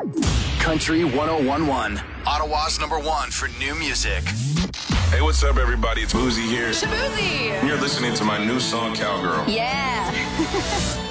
Country 1011, Ottawa's #1 for new music. Hey, what's up, everybody? It's Boozy here. Shaboozy! And you're listening to my new song, Cowgirl. Yeah!